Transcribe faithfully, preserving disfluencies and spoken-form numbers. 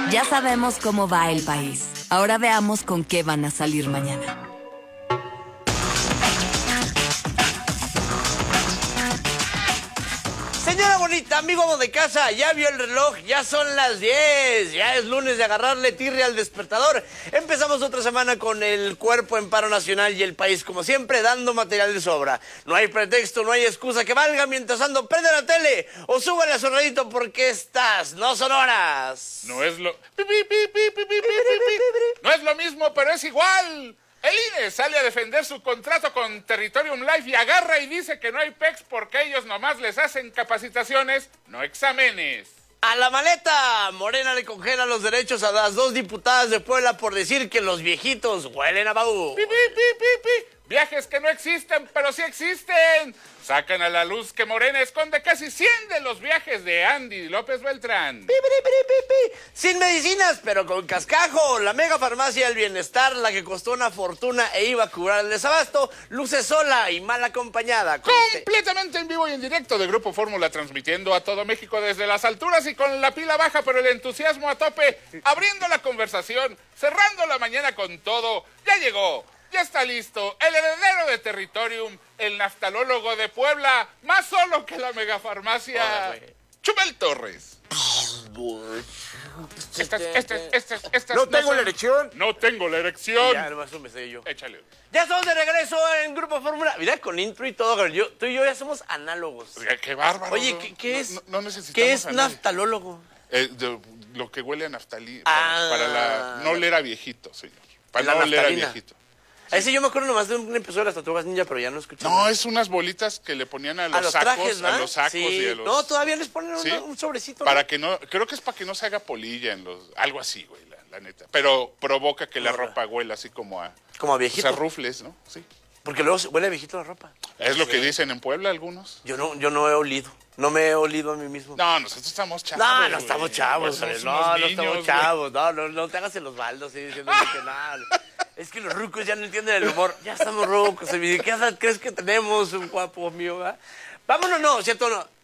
Ya sabemos cómo va el país. Ahora veamos con qué van a salir mañana. Señora bonita, amigo amo de casa, ya vio el reloj, ya son las diez, ya es lunes de agarrarle tirria al despertador. Empezamos otra semana con el cuerpo en paro nacional y el país, como siempre, dando material de sobra. No hay pretexto, no hay excusa que valga. Mientras ando, prende la tele o súbale a sonadito porque estas no son horas. No es lo... pi, pi, pi, pi, pi, pi, pi, pi. No es lo mismo, pero es igual. El I N E sale a defender su contrato con Territorium Life y agarra y dice que no hay P E Cs porque ellos nomás les hacen capacitaciones, no exámenes. ¡A la maleta! Morena le congela los derechos a las dos diputadas de Puebla por decir que los viejitos huelen a baú. Pi, pi, pi, pi, pi. Viajes que no existen, pero sí existen. Sacan a la luz que Morena esconde casi cien de los viajes de Andy López Beltrán. Pi, pi, pi, pi, pi. Sin medicinas, pero con cascajo. La mega farmacia del bienestar, la que costó una fortuna e iba a curar el desabasto, luce sola y mal acompañada. Completamente en vivo y en directo de Grupo Fórmula, transmitiendo a todo México desde las alturas y con la pila baja, pero el entusiasmo a tope, abriendo la conversación, cerrando la mañana con todo. Ya llegó. Ya está listo, el heredero de Territorium, el naftalólogo de Puebla, más solo que la megafarmacia, oh, Chumel Torres. Estas, estas, estas, estas no tengo son... la erección. No tengo la erección. Ya, nomás me sé yo. Échale. Ya estamos de regreso en Grupo Fórmula. Mira, con intro y todo, yo, tú y yo ya somos análogos. Qué bárbaro. Oye, ¿qué, qué es? No, no, no necesitamos ¿Qué es naftalólogo? Eh, de, lo que huele a naftalí, ah, para, para la, no oler a viejito, señor. Para no oler a viejito. Sí. Ese yo me acuerdo nomás de un episodio de las Tortugas Ninja, pero ya no escuché. No, es unas bolitas que le ponían a los, a los sacos, trajes, a los sacos sí. y a los... No, todavía les ponen ¿sí? una, un sobrecito. Para ¿no? que no, creo que es para que no se haga polilla en los... Algo así, güey, la, la neta. Pero provoca que la no, ropa huela así como a... Como a viejito. O sea, rufles, ¿no? Sí. Porque luego huele a viejito la ropa. Es lo sí. que dicen en Puebla algunos. Yo no, yo no he olido. No me he olido a mí mismo. No, nosotros estamos chavos. No, no estamos chavos. Pues no, no niños, estamos chavos. No, no, no te hagas el Osvaldo, sí, diciendo que nada. Es que los rucos ya no entienden el humor. Ya estamos rucos. ¿Qué edad crees que tenemos, un guapo mío? ¿verdad? Vámonos, no, ¿cierto o no?